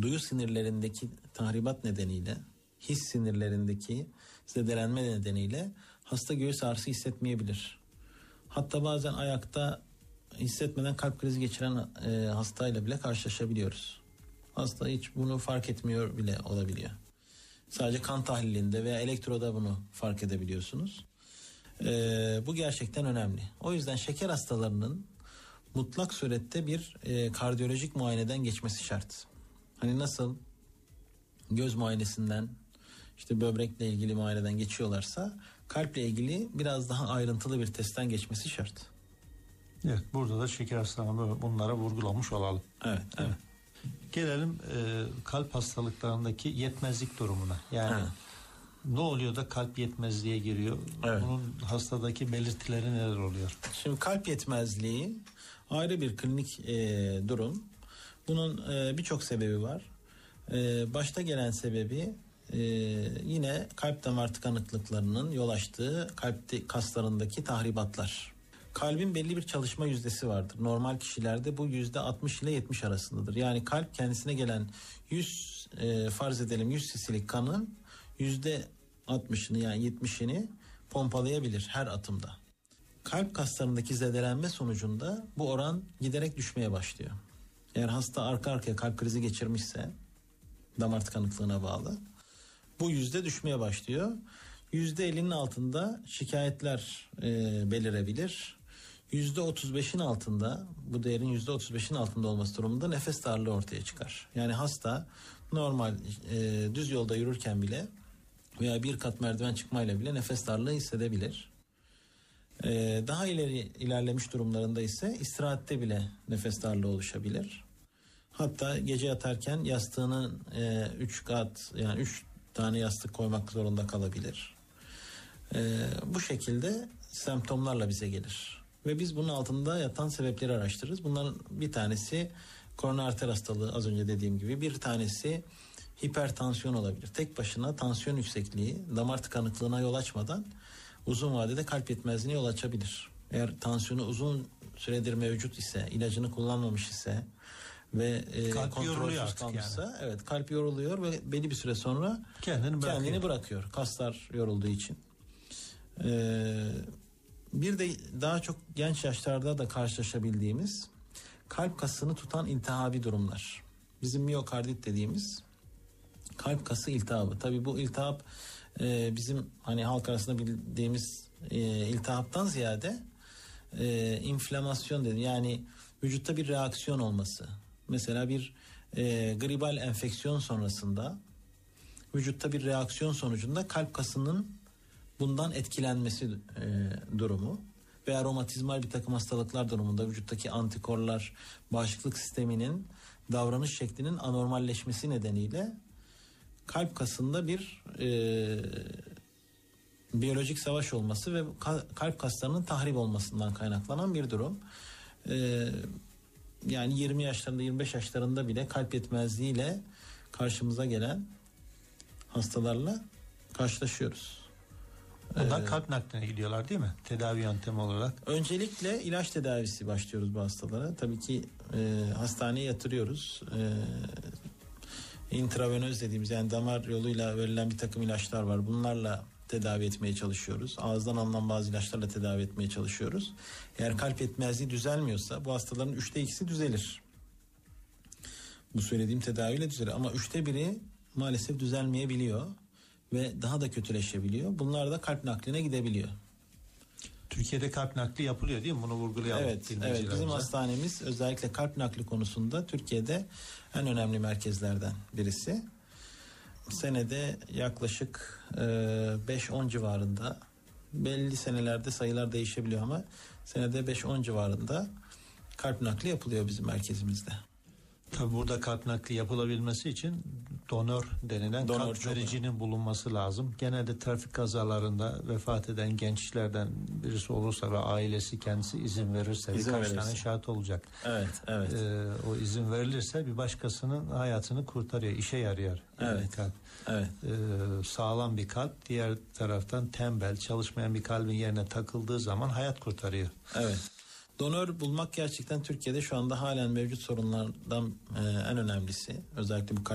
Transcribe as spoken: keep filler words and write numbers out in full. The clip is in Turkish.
duyu sinirlerindeki tahribat nedeniyle, his sinirlerindeki zedelenme nedeniyle hasta göğüs ağrısı hissetmeyebilir. Hatta bazen ayakta hissetmeden kalp krizi geçiren e, hastayla bile karşılaşabiliyoruz. Hasta hiç bunu fark etmiyor bile olabiliyor. Sadece kan tahlilinde veya elektroda bunu fark edebiliyorsunuz. E, bu gerçekten önemli. O yüzden şeker hastalarının mutlak surette bir e, kardiyolojik muayeneden geçmesi şart. Hani nasıl göz muayenesinden, işte böbrekle ilgili muayeneden geçiyorlarsa kalple ilgili biraz daha ayrıntılı bir testten geçmesi şart. Evet, burada da şeker hastalarına bunlara vurgulamış olalım. Evet, evet. Gelelim e, kalp hastalıklarındaki yetmezlik durumuna. Yani evet. Ne oluyor da kalp yetmezliğe giriyor? Evet. Bunun hastadaki belirtileri neler oluyor? Şimdi kalp yetmezliği ayrı bir klinik e, durum. Bunun e, birçok sebebi var. E, başta gelen sebebi e, yine kalp damar tıkanıklıklarının yol açtığı kalp kaslarındaki tahribatlar. Kalbin belli bir çalışma yüzdesi vardır. Normal kişilerde bu yüzde altmış ile yetmiş arasındadır. Yani kalp kendisine gelen yüz e, farz edelim yüz cc'lik kanın yüzde altmışını yani yetmişini pompalayabilir her atımda. Kalp kaslarındaki zedelenme sonucunda bu oran giderek düşmeye başlıyor. Eğer hasta arka arkaya kalp krizi geçirmişse damar tıkanıklığına bağlı bu yüzde düşmeye başlıyor. yüzde ellinin altında şikayetler e, belirebilir. yüzde otuz beşin altında, bu değerin yüzde otuz beşin altında olması durumunda nefes darlığı ortaya çıkar. Yani hasta normal e, düz yolda yürürken bile veya bir kat merdiven çıkmayla bile nefes darlığı hissedebilir. E, daha ileri ilerlemiş durumlarında ise istirahatte bile nefes darlığı oluşabilir. Hatta gece yatarken yastığının e, üç kat yani üç tane yastık koymak zorunda kalabilir. E, bu şekilde semptomlarla bize gelir. Ve biz bunun altında yatan sebepleri araştırırız. Bunların bir tanesi koroner arter hastalığı, az önce dediğim gibi. Bir tanesi hipertansiyon olabilir. Tek başına tansiyon yüksekliği damar tıkanıklığına yol açmadan uzun vadede kalp yetmezliğine yol açabilir. Eğer tansiyonu uzun süredir mevcut ise, ilacını kullanmamış ise ve e, kontrolsüz kalmışsa, yani. Evet, kalp yoruluyor ve belli bir süre sonra kendini bırakıyor. Kendini bırakıyor. Kaslar yorulduğu için. Eee Bir de daha çok genç yaşlarda da karşılaşabildiğimiz kalp kasını tutan iltihabi durumlar. Bizim miyokardit dediğimiz kalp kası iltihabı. Tabii bu iltihap e, bizim hani halk arasında bildiğimiz e, iltihaptan ziyade e, inflamasyon dedi. Yani vücutta bir reaksiyon olması. Mesela bir e, gribal enfeksiyon sonrasında vücutta bir reaksiyon sonucunda kalp kasının bundan etkilenmesi e, durumu veya romatizmal bir takım hastalıklar durumunda vücuttaki antikorlar, bağışıklık sisteminin davranış şeklinin anormalleşmesi nedeniyle kalp kasında bir e, biyolojik savaş olması ve ka- kalp kaslarının tahrip olmasından kaynaklanan bir durum. E, yani yirmi yaşlarında yirmi beş yaşlarında bile kalp yetmezliğiyle karşımıza gelen hastalarla karşılaşıyoruz. Bundan ee, kalp nakline gidiyorlar değil mi? Tedavi yöntemi olarak. Öncelikle ilaç tedavisi başlıyoruz bu hastalara. Tabii ki e, hastaneye yatırıyoruz. E, intravenöz dediğimiz yani damar yoluyla verilen bir takım ilaçlar var. Bunlarla tedavi etmeye çalışıyoruz. Ağızdan alınan bazı ilaçlarla tedavi etmeye çalışıyoruz. Eğer kalp yetmezliği düzelmiyorsa bu hastaların üçte ikisi düzelir. Bu söylediğim tedaviyle düzelir. Ama üçte biri maalesef düzelmeyebiliyor. Ve daha da kötüleşebiliyor. Bunlar da kalp nakline gidebiliyor. Türkiye'de kalp nakli yapılıyor değil mi? Bunu vurgulayalım. Evet, evet. Bizim hastanemiz özellikle kalp nakli konusunda Türkiye'de en önemli merkezlerden birisi. Senede yaklaşık beş on civarında, belli senelerde sayılar değişebiliyor ama senede beş on civarında kalp nakli yapılıyor bizim merkezimizde. Tabi burada kalp nakli yapılabilmesi için donör denilen donör kalp vericinin bulunması lazım. Genelde trafik kazalarında vefat eden gençlerden birisi olursa ve ailesi kendisi izin verirse izin birkaç verirse. tane şahit olacak. Evet, evet. Ee, o izin verilirse bir başkasının hayatını kurtarıyor, işe yarıyor. Evet. Yani kalp. Evet. Ee, sağlam bir kalp, diğer taraftan tembel, çalışmayan bir kalbin yerine takıldığı zaman hayat kurtarıyor. Evet. Donör bulmak gerçekten Türkiye'de şu anda halen mevcut sorunlardan e, en önemlisi. Özellikle bu